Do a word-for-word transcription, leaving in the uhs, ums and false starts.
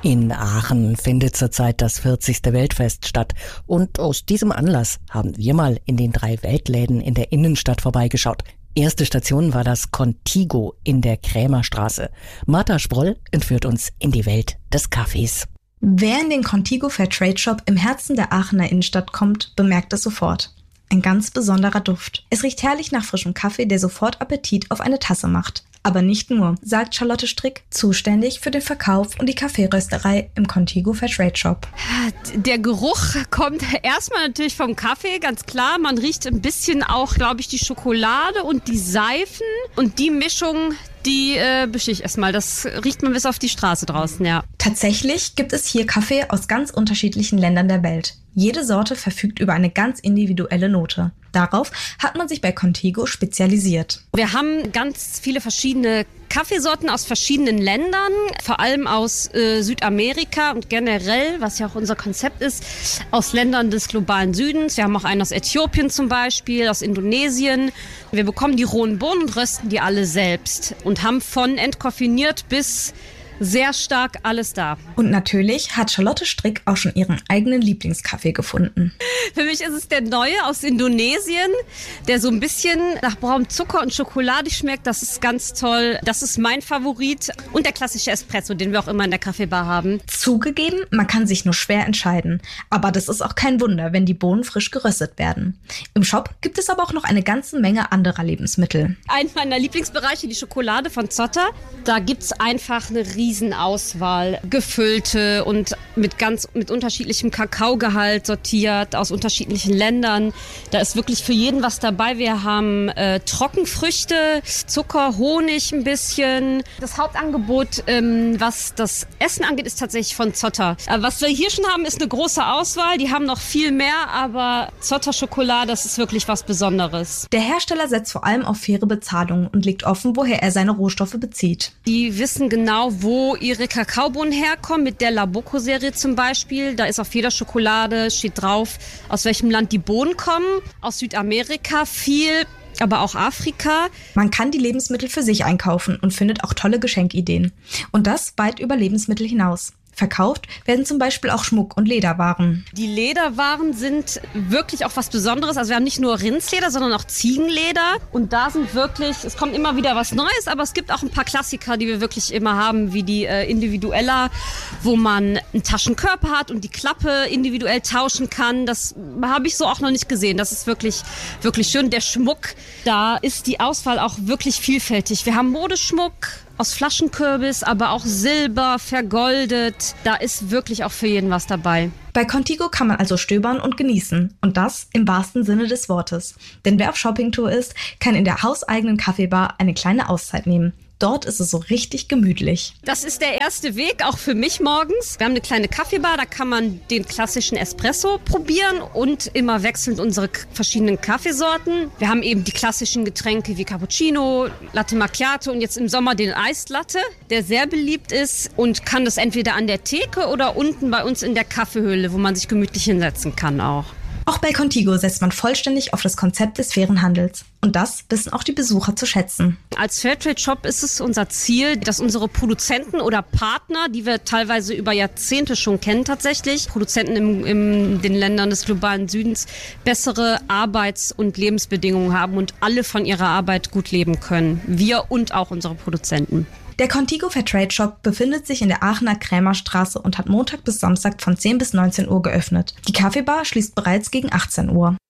In Aachen findet zurzeit das vierzigste Weltfest statt. Und aus diesem Anlass haben wir mal in den drei Weltläden in der Innenstadt vorbeigeschaut. Erste Station war das Contigo in der Krämerstraße. Martha Sproll entführt uns in die Welt des Kaffees. Wer in den Contigo Fairtrade Shop im Herzen der Aachener Innenstadt kommt, bemerkt es sofort. Ein ganz besonderer Duft. Es riecht herrlich nach frischem Kaffee, der sofort Appetit auf eine Tasse macht. Aber nicht nur, sagt Charlotte Strick, zuständig für den Verkauf und die Kaffeerösterei im Contigo Fairtrade Shop. Der Geruch kommt erstmal natürlich vom Kaffee, ganz klar. Man riecht ein bisschen auch, glaube ich, die Schokolade und die Seifen und die Mischung, die äh, mische ich erstmal. Das riecht man bis auf die Straße draußen, ja. Tatsächlich gibt es hier Kaffee aus ganz unterschiedlichen Ländern der Welt. Jede Sorte verfügt über eine ganz individuelle Note. Darauf hat man sich bei Contigo spezialisiert. Wir haben ganz viele verschiedene Kaffeesorten aus verschiedenen Ländern, vor allem aus äh, Südamerika und generell, was ja auch unser Konzept ist, aus Ländern des globalen Südens. Wir haben auch einen aus Äthiopien zum Beispiel, aus Indonesien. Wir bekommen die rohen Bohnen und rösten die alle selbst und haben von entkoffiniert bis sehr stark alles da. Und natürlich hat Charlotte Strick auch schon ihren eigenen Lieblingskaffee gefunden. Für mich ist es der neue aus Indonesien, der so ein bisschen nach braunem Zucker und Schokolade schmeckt. Das ist ganz toll. Das ist mein Favorit. Und der klassische Espresso, den wir auch immer in der Kaffeebar haben. Zugegeben, man kann sich nur schwer entscheiden. Aber das ist auch kein Wunder, wenn die Bohnen frisch geröstet werden. Im Shop gibt es aber auch noch eine ganze Menge anderer Lebensmittel. Ein meiner Lieblingsbereiche, die Schokolade von Zotter. Da gibt es einfach eine riesige Riesenauswahl, gefüllte und mit ganz mit unterschiedlichem Kakaogehalt sortiert aus unterschiedlichen Ländern. Da ist wirklich für jeden was dabei. Wir haben äh, Trockenfrüchte, Zucker, Honig ein bisschen. Das Hauptangebot, ähm, was das Essen angeht, ist tatsächlich von Zotter. Äh, was wir hier schon haben, ist eine große Auswahl. Die haben noch viel mehr, aber Zotter Schokolade, das ist wirklich was Besonderes. Der Hersteller setzt vor allem auf faire Bezahlung und legt offen, woher er seine Rohstoffe bezieht. Die wissen genau, wo wo ihre Kakaobohnen herkommen, mit der Labocco-Serie zum Beispiel. Da ist auf jeder Schokolade, steht drauf, aus welchem Land die Bohnen kommen. Aus Südamerika viel, aber auch Afrika. Man kann die Lebensmittel für sich einkaufen und findet auch tolle Geschenkideen. Und das weit über Lebensmittel hinaus. Verkauft werden zum Beispiel auch Schmuck- und Lederwaren. Die Lederwaren sind wirklich auch was Besonderes. Also wir haben nicht nur Rindsleder, sondern auch Ziegenleder. Und da sind wirklich, es kommt immer wieder was Neues, aber es gibt auch ein paar Klassiker, die wir wirklich immer haben, wie die äh, Individuella, wo man einen Taschenkörper hat und die Klappe individuell tauschen kann. Das habe ich so auch noch nicht gesehen. Das ist wirklich, wirklich schön. Der Schmuck, da ist die Auswahl auch wirklich vielfältig. Wir haben Modeschmuck aus Flaschenkürbis, aber auch Silber, vergoldet. Da ist wirklich auch für jeden was dabei. Bei Contigo kann man also stöbern und genießen. Und das im wahrsten Sinne des Wortes. Denn wer auf Shoppingtour ist, kann in der hauseigenen Kaffeebar eine kleine Auszeit nehmen. Dort ist es so richtig gemütlich. Das ist der erste Weg, auch für mich morgens. Wir haben eine kleine Kaffeebar, da kann man den klassischen Espresso probieren und immer wechselnd unsere k- verschiedenen Kaffeesorten. Wir haben eben die klassischen Getränke wie Cappuccino, Latte Macchiato und jetzt im Sommer den Iced Latte, der sehr beliebt ist und kann das entweder an der Theke oder unten bei uns in der Kaffeehöhle, wo man sich gemütlich hinsetzen kann auch. Auch bei Contigo setzt man vollständig auf das Konzept des fairen Handels. Und das wissen auch die Besucher zu schätzen. Als Fairtrade-Shop ist es unser Ziel, dass unsere Produzenten oder Partner, die wir teilweise über Jahrzehnte schon kennen tatsächlich, Produzenten in, in den Ländern des globalen Südens, bessere Arbeits- und Lebensbedingungen haben und alle von ihrer Arbeit gut leben können. Wir und auch unsere Produzenten. Der Contigo Fairtrade Shop befindet sich in der Aachener Krämerstraße und hat Montag bis Samstag von zehn bis neunzehn Uhr geöffnet. Die Kaffeebar schließt bereits gegen achtzehn Uhr.